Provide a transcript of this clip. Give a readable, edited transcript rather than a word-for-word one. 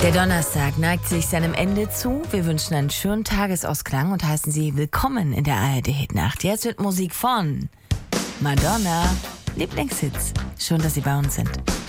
Der Donnerstag neigt sich seinem Ende zu. Wir wünschen einen schönen Tagesausklang und heißen Sie willkommen in der ARD-Hitnacht. Jetzt wird Musik von Madonna. Lieblingshits. Schön, dass Sie bei uns sind.